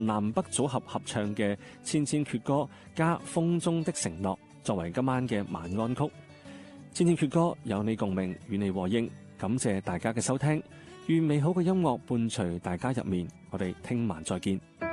南北組合合唱嘅《千千闕歌》加《風中的承諾》作為今晚嘅晚安曲。《千千闕歌》有你共鳴，與你和應。感謝大家嘅收聽，願美好嘅音樂伴隨大家入眠。我哋聽晚再見。